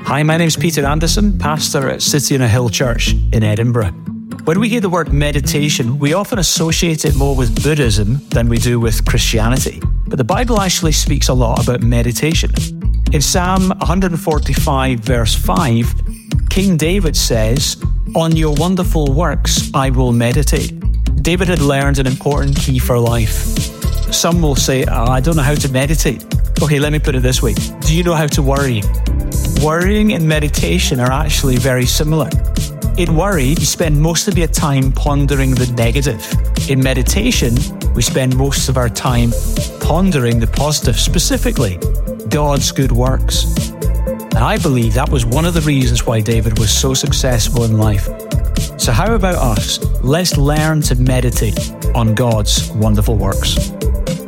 Hi, my name's Peter Anderson, pastor at City on a Hill Church in Edinburgh. When we hear the word meditation, we often associate it more with Buddhism than we do with Christianity. But the Bible actually speaks a lot about meditation. In Psalm 145 verse 5, King David says, "On your wonderful works I will meditate." David had learned an important key for life. Some will say, I don't know how to meditate. Okay, let me put it this way. Do you know how to worry? Worrying and meditation are actually very similar. In worry, you spend most of your time pondering the negative. In meditation, we spend most of our time pondering the positive, specifically God's good works. And I believe that was one of the reasons why David was so successful in life. So how about us? Let's learn to meditate on God's wonderful works.